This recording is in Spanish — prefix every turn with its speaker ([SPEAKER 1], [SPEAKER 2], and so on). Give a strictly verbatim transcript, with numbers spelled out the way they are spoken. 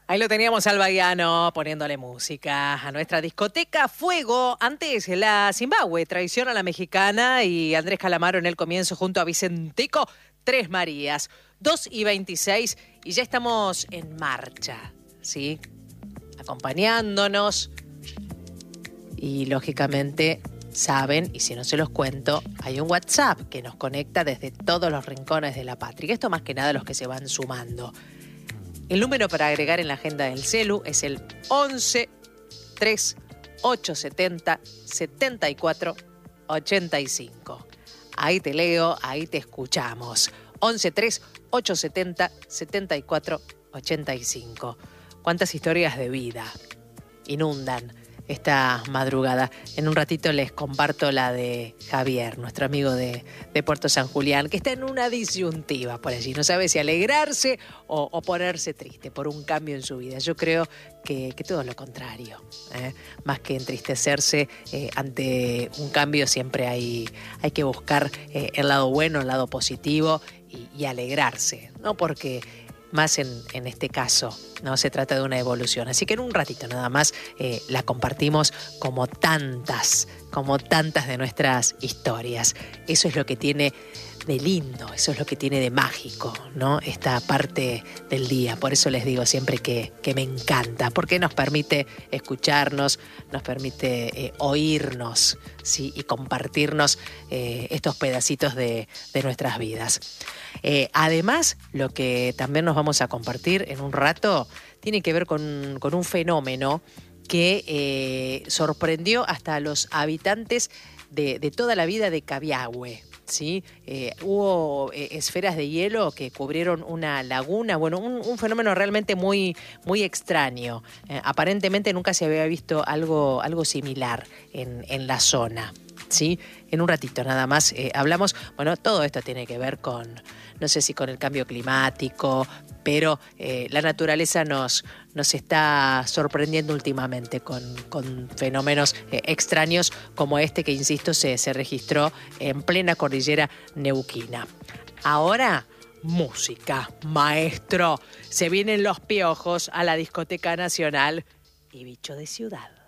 [SPEAKER 1] Ahí lo teníamos al Bahiano poniéndole música a nuestra discoteca Fuego. Antes la Zimbabue traiciona a la mexicana y Andrés Calamaro en el comienzo junto a Vicentico. Tres Marías, dos y veintiséis y ya estamos en marcha, ¿sí? Acompañándonos y lógicamente saben, y si no se los cuento, hay un WhatsApp que nos conecta desde todos los rincones de la patria. Esto más que nada los que se van sumando. El número para agregar en la agenda del celu es el once tres ocho setenta setenta y cuatro ochenta y cinco. Ahí te leo, ahí te escuchamos. once tres ocho setenta setenta y cuatro ochenta y cinco. ¿Cuántas historias de vida inundan esta madrugada? En un ratito les comparto la de Javier, nuestro amigo de, de Puerto San Julián, que está en una disyuntiva por allí. No sabe si alegrarse o, o ponerse triste por un cambio en su vida. Yo creo que, que todo lo contrario. ¿eh? Más que entristecerse eh, ante un cambio, siempre hay, hay que buscar eh, el lado bueno, el lado positivo y, y alegrarse. No porque... más en, en este caso, no se trata de una evolución. Así que en un ratito nada más eh, la compartimos como tantas, como tantas de nuestras historias. Eso es lo que tiene de lindo, eso es lo que tiene de mágico, ¿no? Esta parte del día. Por eso les digo siempre que, que me encanta, porque nos permite escucharnos, nos permite eh, oírnos, ¿sí? Y compartirnos eh, estos pedacitos de, de nuestras vidas. Eh, además, lo que también nos vamos a compartir en un rato tiene que ver con, con un fenómeno que eh, sorprendió hasta a los habitantes de, de toda la vida de Cabiahue. ¿Sí? Eh, hubo eh, esferas de hielo que cubrieron una laguna, bueno, un, un fenómeno realmente muy, muy extraño. Eh, aparentemente nunca se había visto algo, algo similar en, en la zona. ¿Sí? En un ratito nada más eh, hablamos, bueno, todo esto tiene que ver con, no sé si con el cambio climático, pero eh, la naturaleza nos, nos está sorprendiendo últimamente con, con fenómenos eh, extraños como este que, insisto, se, se registró en plena cordillera neuquina. Ahora, música, maestro. Se vienen Los Piojos a la Discoteca Nacional y Bicho de Ciudad.